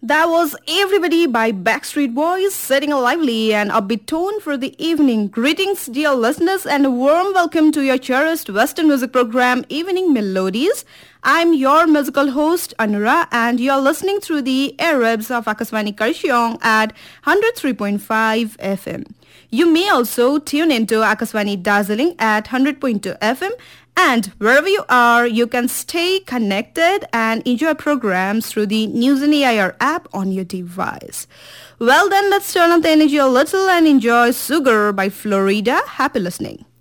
That was Everybody by Backstreet Boys, setting a lively and upbeat tone for the evening. Greetings, dear listeners, and a warm welcome to your cherished Western music program, Evening Melodies. I'm your musical host, Anura, and you're listening through the airwaves of Akaswani Karshiong at 103.5 FM. You may also tune into Akaswani Dazzling at 100.2 FM. And wherever you are, you can stay connected and enjoy programs through the News and AIR app on your device. Well then, let's turn up the energy a little and enjoy Sugar by Florida. Happy listening.